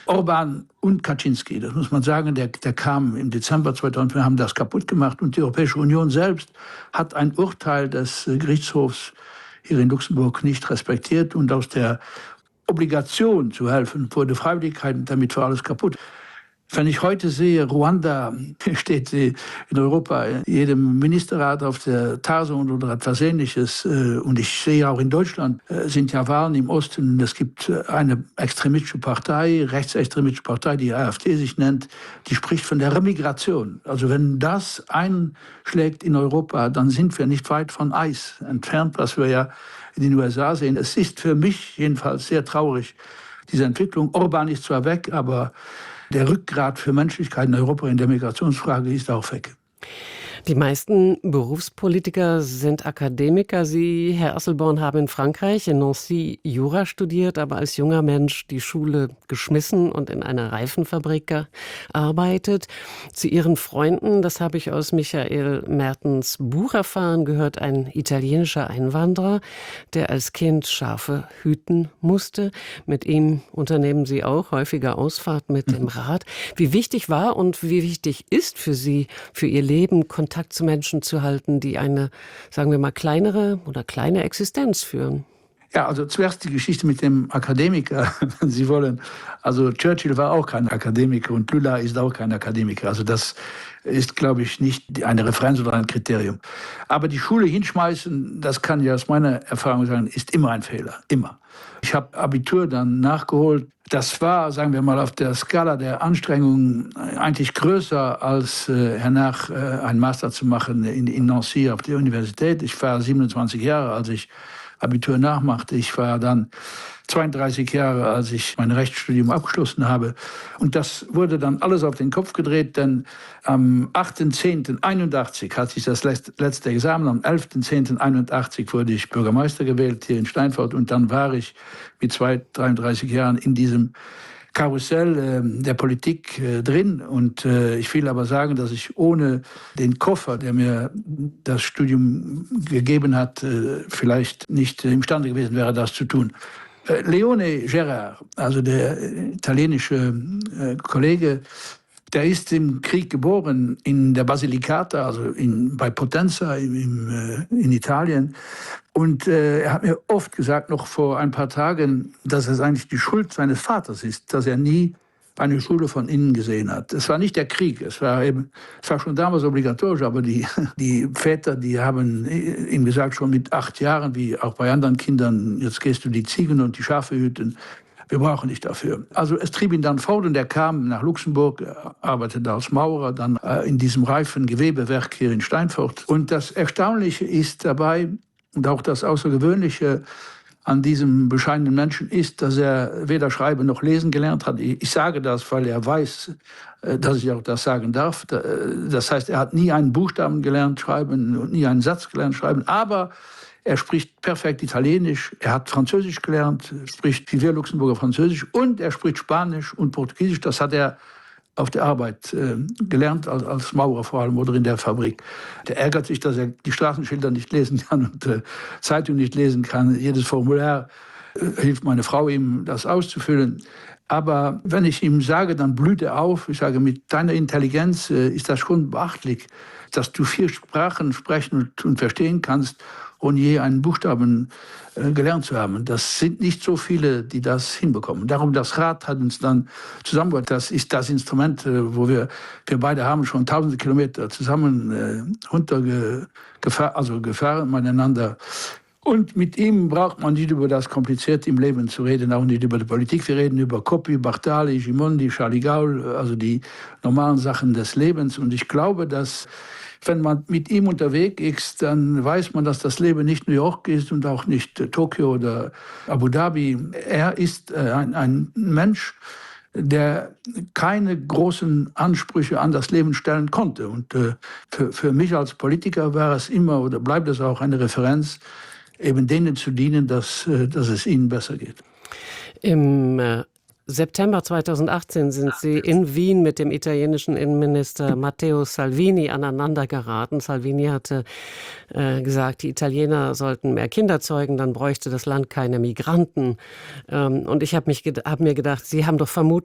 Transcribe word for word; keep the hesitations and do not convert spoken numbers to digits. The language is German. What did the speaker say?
Orban und Kaczynski, das muss man sagen, der, der kam im Dezember zweitausendfünf, haben das kaputt gemacht. Und die Europäische Union selbst hat ein Urteil des Gerichtshofs hier in Luxemburg nicht respektiert. Und aus der Obligation zu helfen wurde Freiwilligkeit, damit war alles kaputt. Wenn ich heute sehe, Ruanda steht in Europa in jedem Ministerrat auf der Tagung oder etwas Ähnliches. Und ich sehe auch in Deutschland sind ja Wahlen im Osten. Es gibt eine extremistische Partei, rechtsextremistische Partei, die AfD sich nennt, die spricht von der Remigration. Also wenn das einschlägt in Europa, dann sind wir nicht weit von Eis entfernt, was wir ja in den U S A sehen. Es ist für mich jedenfalls sehr traurig, diese Entwicklung. Orban ist zwar weg, aber der Rückgrat für Menschlichkeit in Europa in der Migrationsfrage ist auch weg. Die meisten Berufspolitiker sind Akademiker. Sie, Herr Asselborn, haben in Frankreich, in Nancy, Jura studiert, aber als junger Mensch die Schule geschmissen und in einer Reifenfabrik gearbeitet. Zu Ihren Freunden, das habe ich aus Michael Mertens Buch erfahren, gehört ein italienischer Einwanderer, der als Kind Schafe hüten musste. Mit ihm unternehmen Sie auch häufiger Ausfahrt mit dem Rad. Wie wichtig war und wie wichtig ist für Sie, für Ihr Leben, Kontakt zu Menschen zu halten, die eine, sagen wir mal, kleinere oder kleine Existenz führen? Ja, also zuerst die Geschichte mit dem Akademiker, wenn Sie wollen. Also Churchill war auch kein Akademiker und Lula ist auch kein Akademiker. Also das ist, glaube ich, nicht eine Referenz oder ein Kriterium. Aber die Schule hinschmeißen, das kann ja aus meiner Erfahrung sagen, ist immer ein Fehler, immer. Ich habe Abitur dann nachgeholt. Das war, sagen wir mal, auf der Skala der Anstrengungen eigentlich größer, als äh, hernach äh, einen Master zu machen in, in Nancy auf der Universität. Ich war siebenundzwanzig Jahre, als ich Abitur nachmachte. Ich war dann zweiunddreißig Jahre, als ich mein Rechtsstudium abgeschlossen habe. Und das wurde dann alles auf den Kopf gedreht, denn am achten zehnten einundachtzig hatte ich das letzte Examen, am elften zehnten einundachtzig wurde ich Bürgermeister gewählt hier in Steinfurt und dann war ich mit zwei, dreiunddreißig Jahren in diesem Karussell äh, der Politik äh, drin. Und äh, ich will aber sagen, dass ich ohne den Koffer, der mir das Studium gegeben hat, äh, vielleicht nicht äh, imstande gewesen wäre, das zu tun. Äh, Leone Gerard, also der italienische äh, Kollege, der ist im Krieg geboren in der Basilicata, also in, bei Potenza im, im, äh, in Italien. Und äh, er hat mir oft gesagt, noch vor ein paar Tagen, dass es eigentlich die Schuld seines Vaters ist, dass er nie eine Schule von innen gesehen hat. Es war nicht der Krieg, es war eben, es war schon damals obligatorisch, aber die, die Väter, die haben ihm gesagt, schon mit acht Jahren, wie auch bei anderen Kindern, jetzt gehst du die Ziegen und die Schafe hüten. Wir brauchen dich dafür. Also es trieb ihn dann fort und er kam nach Luxemburg, arbeitete als Maurer, dann äh, in diesem reifen Gewebewerk hier in Steinfurt. Und das Erstaunliche ist dabei, und auch das Außergewöhnliche an diesem bescheidenen Menschen ist, dass er weder schreiben noch lesen gelernt hat. Ich sage das, weil er weiß, dass ich auch das sagen darf. Das heißt, er hat nie einen Buchstaben gelernt schreiben und nie einen Satz gelernt schreiben. Aber er spricht perfekt Italienisch, er hat Französisch gelernt, spricht wie wir Luxemburger Französisch und er spricht Spanisch und Portugiesisch. Das hat er auf der Arbeit äh, gelernt, als, als Maurer vor allem oder in der Fabrik. Der ärgert sich, dass er die Straßenschilder nicht lesen kann und äh, Zeitung nicht lesen kann. Jedes Formular äh, hilft meine Frau ihm, das auszufüllen. Aber wenn ich ihm sage, dann blüht er auf. Ich sage, mit deiner Intelligenz äh, ist das schon beachtlich, dass du vier Sprachen sprechen und, und verstehen kannst, ohne je einen Buchstaben äh, gelernt zu haben. Das sind nicht so viele, die das hinbekommen. Darum das Rad hat uns dann zusammengebracht. Das ist das Instrument, äh, wo wir, wir beide haben schon tausende Kilometer zusammen äh, runtergefahren, also gefahren miteinander. Und mit ihm braucht man nicht über das Komplizierte im Leben zu reden, auch nicht über die Politik. Wir reden über Coppi, Bartali, Gimondi, Charlie Gaulle, also die normalen Sachen des Lebens. Und ich glaube, dass wenn man mit ihm unterwegs ist, dann weiß man, dass das Leben nicht New York ist und auch nicht äh, Tokio oder Abu Dhabi. Er ist äh, ein, ein Mensch, der keine großen Ansprüche an das Leben stellen konnte. Und äh, für, für mich als Politiker war es immer oder bleibt es auch eine Referenz, eben denen zu dienen, dass, äh, dass es ihnen besser geht. Im äh September zweitausendachtzehn sind Sie in Wien mit dem italienischen Innenminister Matteo Salvini aneinandergeraten. Salvini hatte äh, gesagt, die Italiener sollten mehr Kinder zeugen, dann bräuchte das Land keine Migranten. Ähm, und ich habe mich hab mir gedacht, Sie haben doch vermutlich